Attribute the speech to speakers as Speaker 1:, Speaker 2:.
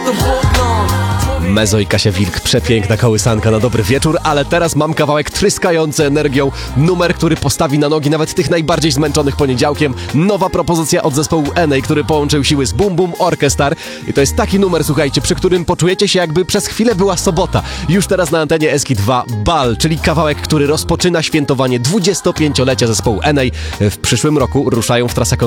Speaker 1: Mezo i Kasia Wilk, przepiękna kołysanka na dobry wieczór, ale teraz mam kawałek tryskający energią, numer, który postawi na nogi nawet tych najbardziej zmęczonych poniedziałkiem. Nowa propozycja od zespołu Enei, który połączył siły z Boom Boom Orchestra i to jest taki numer, słuchajcie, przy którym poczujecie się, jakby przez chwilę była sobota. Już teraz na antenie Eski2 Bal, czyli kawałek, który rozpoczyna świętowanie 25-lecia zespołu Enei. W przyszłym roku ruszają w trasę